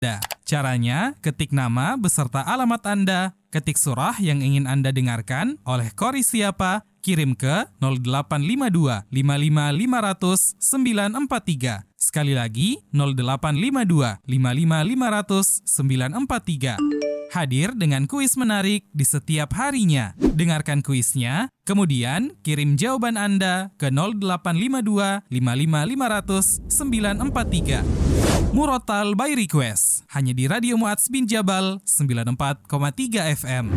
Caranya, ketik nama beserta alamat Anda, ketik surah yang ingin Anda dengarkan oleh Qori Siapa, kirim ke 0852 55 500 943. Sekali lagi, 0852 55 500 943. Hadir dengan kuis menarik di setiap harinya. Dengarkan kuisnya, kemudian kirim jawaban Anda ke 0852 55 500 943. Murotal by Request, hanya di Radio Mu'adz bin Jabal 94,3 FM.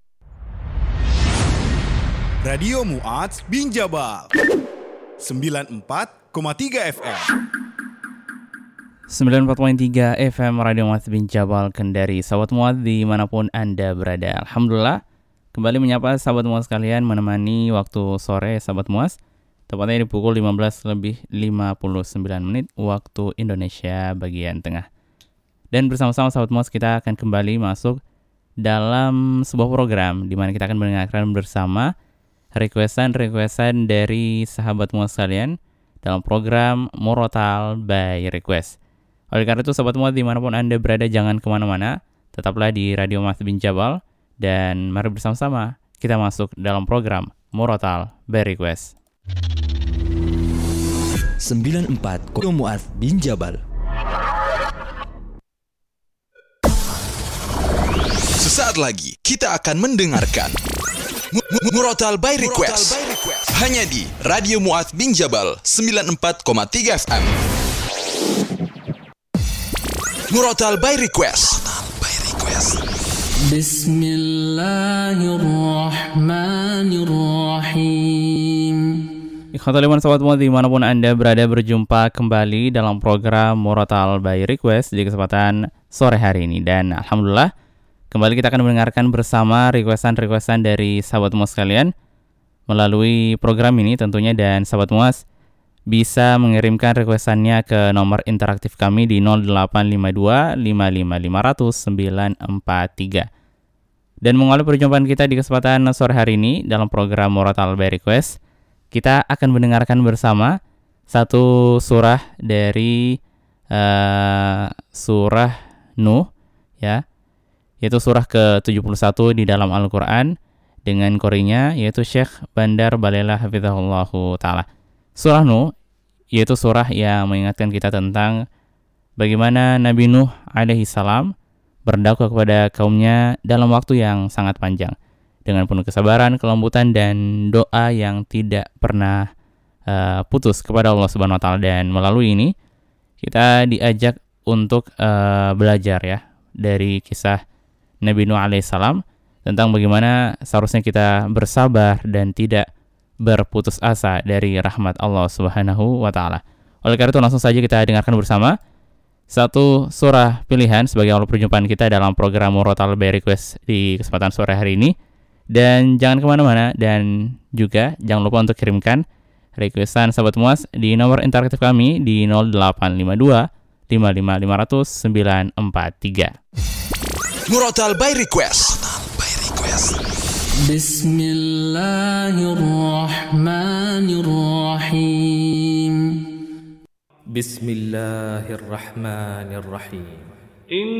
Radio Mu'adz bin Jabal 94,3 FM. 94.3 FM Radio Mu'adz bin Jabal, Kendari. Sahabat Mu'adz dimanapun Anda berada, alhamdulillah kembali menyapa sahabat Mu'adz sekalian, menemani waktu sore sahabat Mu'adz, tepatnya di pukul 15:59 waktu Indonesia bagian tengah. Dan bersama-sama sahabat Mu'adz kita akan kembali masuk dalam sebuah program di mana kita akan mendengarkan bersama requestan dari sahabat Mu'adz sekalian dalam program Murotal by Request. Oleh karena itu sahabat Mu'adz dimanapun Anda berada, jangan kemana-mana, tetaplah di Radio Mu'adz bin Jabal, dan mari bersama-sama kita masuk dalam program Murotal by Request. 94 Radio Mu'adz bin Jabal. Sesaat lagi kita akan mendengarkan Murotal by Request hanya di Radio Mu'adz bin Jabal 94,3 FM. Murotal by Request. Bismillahirrahmanirrahim. Ikhwatul iman sahabat Mu'adz dimanapun Anda berada, berjumpa kembali dalam program Murotal by Request di kesempatan sore hari ini. Dan alhamdulillah kembali kita akan mendengarkan bersama requestan dari sahabat Mu'adz sekalian melalui program ini tentunya. Dan sahabat Mu'adz bisa mengirimkan requestannya ke nomor interaktif kami di 0852 55 500 943. Dan mengawali perjumpaan kita di kesempatan sore hari ini dalam program Murotal by Request, kita akan mendengarkan bersama satu surah dari surah Nuh, ya, yaitu surah ke-71 di dalam Al-Quran dengan qorinya yaitu Syekh Bandar Balela Hafizahullahu Ta'ala. Surah Nuh yaitu surah yang mengingatkan kita tentang bagaimana Nabi Nuh alaihi salam berdakwah kepada kaumnya dalam waktu yang sangat panjang dengan penuh kesabaran, kelembutan, dan doa yang tidak pernah putus kepada Allah Subhanahu wa Ta'ala. Dan melalui ini kita diajak untuk belajar ya dari kisah Nabi Nuh alaihissalam tentang bagaimana seharusnya kita bersabar dan tidak berputus asa dari rahmat Allah Subhanahu wa Ta'ala. Oleh karena itu langsung saja kita dengarkan bersama satu surah pilihan sebagai awal perjumpaan kita dalam program Murotal by Request di kesempatan sore hari ini. Dan jangan kemana-mana, dan juga jangan lupa untuk kirimkan requestan sahabat Mu'adz di nomor interaktif kami di 0852 55 500 943. Murotal by Request. Bismillahirrahmanirrahim. Bismillahirrahmanirrahim.